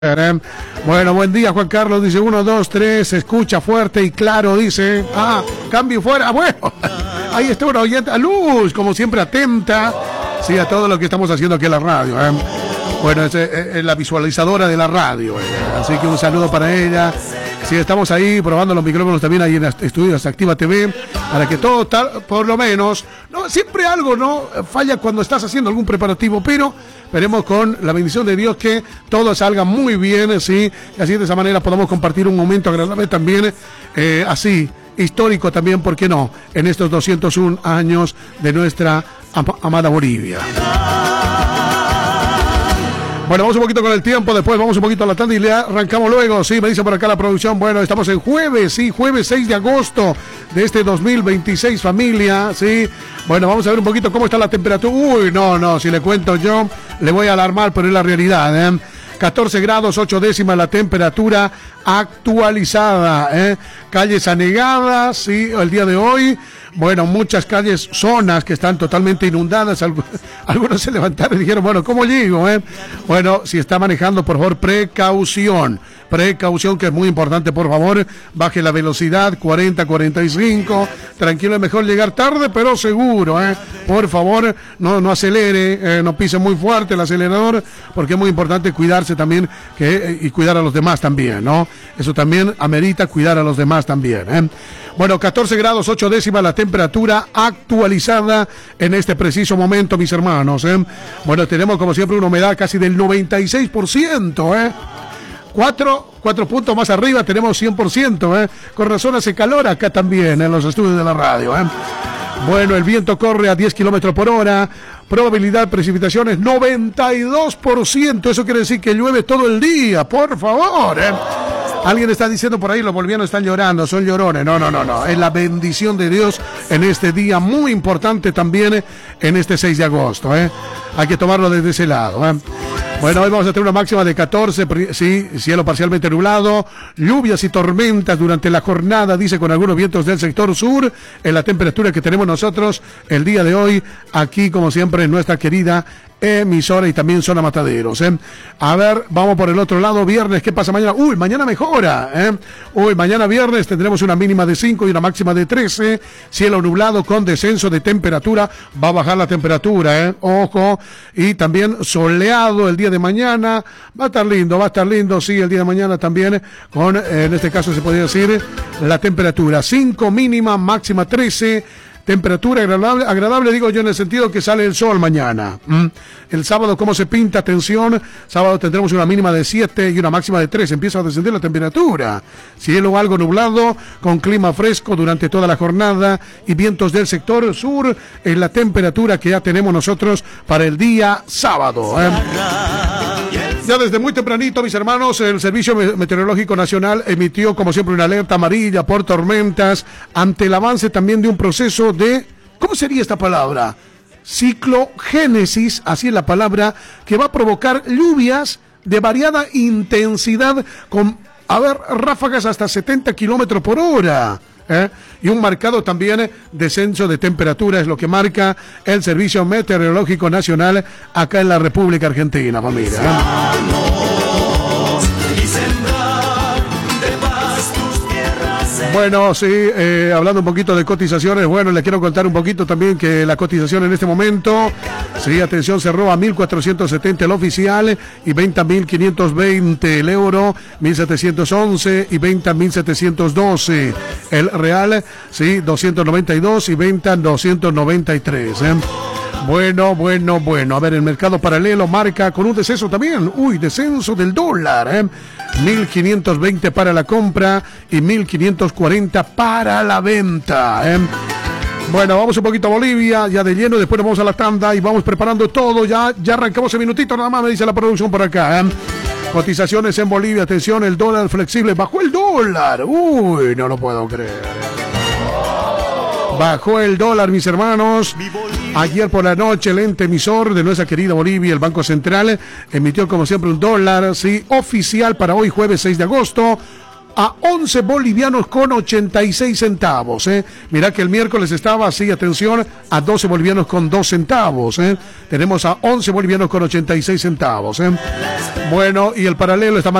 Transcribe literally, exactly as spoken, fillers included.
Bueno, buen día, Juan Carlos. Dice uno, dos, tres, se escucha fuerte y claro, dice. Ah, cambio fuera. Bueno, ahí está una oyente, a Luz, como siempre atenta, sí, a todo lo que estamos haciendo aquí en la radio. ¿eh? Bueno, es, es, es la visualizadora de la radio, ¿eh? Así que un saludo para ella. Sí, estamos ahí probando los micrófonos también ahí en Estudios Activa T V, para que todo, tal, por lo menos, no, siempre algo, ¿no? Falla cuando estás haciendo algún preparativo, pero esperemos con la bendición de Dios que todo salga muy bien, ¿sí? Y así de esa manera podamos compartir un momento agradable también, eh, así, histórico también, ¿por qué no? En estos doscientos un años de nuestra am amada Bolivia. Bueno, vamos un poquito con el tiempo, después vamos un poquito a la tanda y le arrancamos luego, sí, me dice por acá la producción, bueno, estamos en jueves, sí, jueves seis de agosto de este dos mil veintiséis, familia, sí, bueno, vamos a ver un poquito cómo está la temperatura, uy, no, no, si le cuento yo, le voy a alarmar, pero es la realidad, ¿eh? catorce grados, ocho décimas la temperatura actualizada, ¿eh? Calles anegadas, sí, el día de hoy. Bueno, muchas calles, zonas que están totalmente inundadas. Algunos se levantaron y dijeron, bueno, ¿cómo llego? Eh? Bueno, si está manejando, por favor, precaución. Precaución, que es muy importante, por favor. Baje la velocidad, cuarenta, cuarenta y cinco. Tranquilo, es mejor llegar tarde, pero seguro. Eh? Por favor, no, no acelere, eh, no pise muy fuerte el acelerador, porque es muy importante cuidarse también que, eh, y cuidar a los demás también, ¿no? Eso también amerita cuidar a los demás también. ¿eh? Bueno, catorce grados, ocho décimas la temperatura actualizada en este preciso momento, mis hermanos. ¿eh? Bueno, tenemos como siempre una humedad casi del noventa y seis por ciento. ¿eh? Cuatro, cuatro puntos más arriba tenemos cien por ciento. ¿eh? Con razón hace calor acá también en los estudios de la radio. ¿eh? Bueno, el viento corre a diez kilómetros por hora. Probabilidad de precipitaciones noventa y dos por ciento. Eso quiere decir que llueve todo el día. Por favor. ¿eh? Alguien está diciendo por ahí, los bolivianos están llorando, son llorones. No, no, no, no. Es la bendición de Dios en este día muy importante también, en este seis de agosto. ¿eh? Hay que tomarlo desde ese lado. ¿eh? Bueno, hoy vamos a tener una máxima de catorce, sí, cielo parcialmente nublado, lluvias y tormentas durante la jornada, dice, con algunos vientos del sector sur, en la temperatura que tenemos nosotros el día de hoy, aquí como siempre en nuestra querida emisora y también zona Mataderos. ¿eh? A ver, vamos por el otro lado, viernes, ¿qué pasa mañana? Uy, mañana mejora. ¿eh? Uy, mañana viernes tendremos una mínima de cinco y una máxima de trece, cielo nublado con descenso de temperatura, va a bajar la temperatura, ¿eh? ojo, y también soleado el día de mañana, va a estar lindo, va a estar lindo, sí, el día de mañana también, con, eh, en este caso se podría decir, la temperatura cinco mínima, máxima trece, temperatura agradable, agradable, digo yo, en el sentido que sale el sol mañana. ¿Mm? El sábado, ¿cómo se pinta? Atención, sábado tendremos una mínima de siete y una máxima de tres, empieza a descender la temperatura. Cielo algo nublado, con clima fresco durante toda la jornada y vientos del sector sur, en la temperatura que ya tenemos nosotros para el día sábado. ¿eh? Ya desde muy tempranito, mis hermanos, el Servicio Meteorológico Nacional emitió, como siempre, una alerta amarilla por tormentas ante el avance también de un proceso de, ¿cómo sería esta palabra? Ciclogénesis, así es la palabra, que va a provocar lluvias de variada intensidad con, a ver, ráfagas hasta setenta kilómetros por hora. ¿Eh? Y un marcado también descenso de temperatura es lo que marca el Servicio Meteorológico Nacional acá en la República Argentina, familia. ¿eh? Bueno, sí, eh, hablando un poquito de cotizaciones, bueno, les quiero contar un poquito también que la cotización en este momento, sí, atención, cerró a mil cuatrocientos setenta el oficial y venta mil quinientos veinte el euro, mil setecientos once y venta mil setecientos doce el real, sí, doscientos noventa y dos y venta doscientos noventa y tres, ¿eh? Bueno, bueno, bueno. A ver, el mercado paralelo marca con un descenso también. Uy, descenso del dólar, ¿eh? mil quinientos veinte para la compra y mil quinientos cuarenta para la venta, ¿eh? Bueno, vamos un poquito a Bolivia, ya de lleno, después nos vamos a la tanda y vamos preparando todo. Ya, ya arrancamos el minutito, nada más me dice la producción por acá, ¿eh? Cotizaciones en Bolivia, atención, el dólar flexible, bajó el dólar. Uy, no lo puedo creer. Bajó el dólar, mis hermanos. Ayer por la noche el ente emisor de nuestra querida Bolivia, el Banco Central, emitió como siempre un dólar, sí, oficial para hoy jueves seis de agosto, a once bolivianos con ochenta y seis centavos. ¿eh? Mirá que el miércoles estaba así, atención, a doce bolivianos con dos centavos. ¿eh? Tenemos a once bolivianos con ochenta y seis centavos. ¿eh? Bueno, y el paralelo está